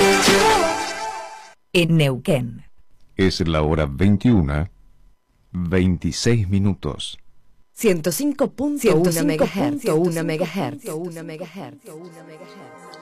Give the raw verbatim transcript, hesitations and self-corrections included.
En Neuquén. Es la hora veintiuna, veintiséis minutos. ciento cinco punto uno megahertz. ciento cinco punto uno megahertz.